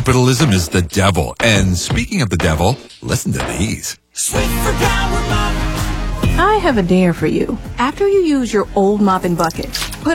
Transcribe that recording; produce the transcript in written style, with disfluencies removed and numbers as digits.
Capitalism is the devil. And speaking of the devil, listen to these. I have a dare for you. After you use your old mop and bucket, put